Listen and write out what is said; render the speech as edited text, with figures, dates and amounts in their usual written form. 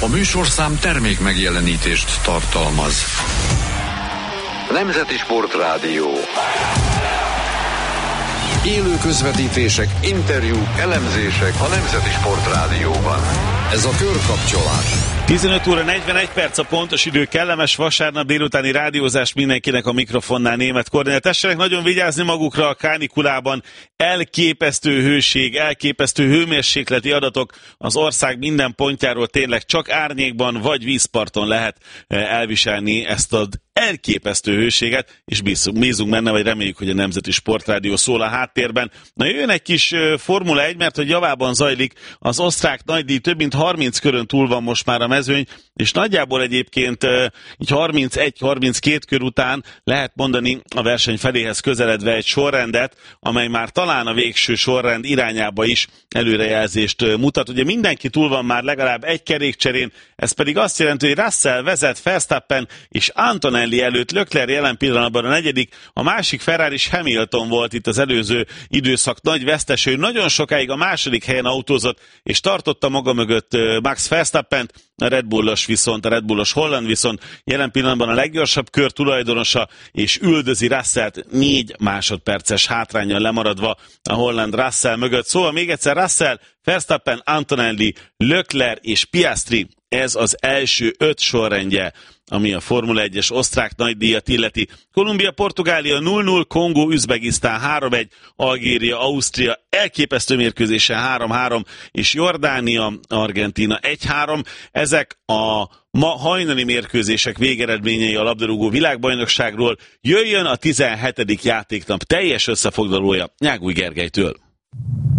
A műsorszám termék megjelenítést tartalmaz. Nemzeti Sportrádió. Élő közvetítések, interjúk, elemzések a Nemzeti Sportrádióban. Ez a Körkapcsolás. 15 óra 41 perc a pontos idő, kellemes vasárnap délutáni rádiózás mindenkinek a mikrofonnál. Németh Kornél. Tessenek nagyon vigyázni magukra a kánikulában. Elképesztő hőség, elképesztő hőmérsékleti adatok az ország minden pontjáról, tényleg csak árnyékban vagy vízparton lehet elviselni ezt az elképesztő hőséget, és bízunk benne, vagy reméljük, hogy a Nemzeti Sportrádió szól a háttérben. Na jöjjön egy kis Formula 1, mert hogy javában zajlik az osztrák nagydíj, több mint 30 körön túl van most már a mezőny, és nagyjából egyébként így 31-32 kör után lehet mondani a verseny feléhez közeledve egy sorrendet, amely már talán a végső sorrend irányába is előrejelzést mutat. Ugye mindenki túl van már legalább egy kerékcserén, ez pedig azt jelenti, hogy Russell vezet, Verstappen és Antonelli előtt, Leclerc jelen pillanatban a negyedik, a másik Ferrari és Hamilton volt itt az előző időszak nagy veszteső, nagyon sokáig a második helyen autózott, és tartotta maga mögött Max Verstappent, a Red Bullos Holland viszont jelen pillanatban a leggyorsabb kör tulajdonosa, és üldözi Russellt 4 másodperces hátránnyal lemaradva a Holland Russell mögött. Szóval még egyszer Russell, Verstappen, Antonelli, Leclerc és Piastri, ez az első 5 sorrendje, ami a Formula 1-es osztrák nagydíjat illeti. Kolumbia, Portugália 0-0, Kongó, Üzbegisztán 3-1, Algéria, Ausztria elképesztő mérkőzése 3-3, és Jordánia, Argentína 1-3. Ezek a ma hajnali mérkőzések végeredményei a labdarúgó világbajnokságról. Jöjjön a 17. játéknap teljes összefoglalója Nyágúj Gergelytől.